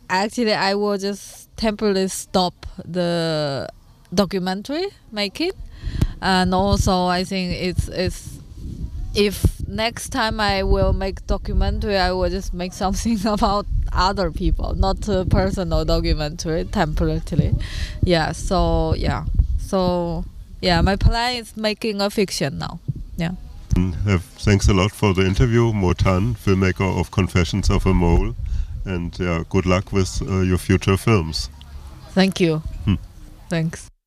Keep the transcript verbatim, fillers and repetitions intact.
actually, I will just temporarily stop the documentary making, and also I think it's it's if next time I will make documentary, I will just make something about other people, not a personal documentary temporarily. Yeah. So yeah. So yeah, my plan is making a fiction now. Yeah. Uh, thanks a lot for the interview, Mo Tan, filmmaker of Confessions of a Mole, and yeah, good luck with uh, your future films. Thank you. Hmm. Thanks.